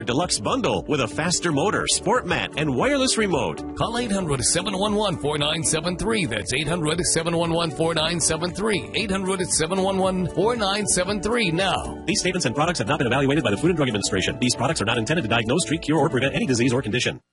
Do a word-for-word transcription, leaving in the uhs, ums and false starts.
Deluxe Bundle with a faster motor, sport mat, and wireless remote. Call eight hundred, seven one one, four nine seven three. That's eight hundred, seven one one, four nine seven three. eight hundred, seven one one, four nine seven three now. These statements and products have not been evaluated by the Food and Drug Administration. These products are not intended to diagnose, treat, cure, or prevent any disease or condition.